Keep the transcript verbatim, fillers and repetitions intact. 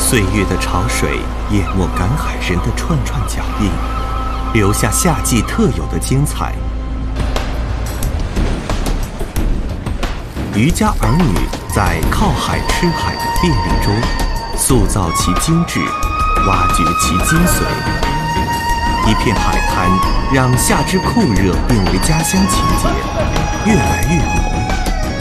岁月的潮水淹没赶海人的串串脚印，留下夏季特有的精彩。渔家儿女在靠海吃海的便利中，塑造其精致，挖掘其精髓。一片海滩，让夏之酷热变为家乡情节，越来越浓。